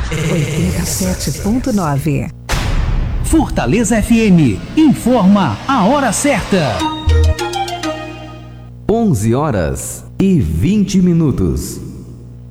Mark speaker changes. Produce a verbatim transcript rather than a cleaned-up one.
Speaker 1: oitenta e sete ponto nove.
Speaker 2: Fortaleza F M informa a hora certa.
Speaker 3: onze horas e vinte minutos.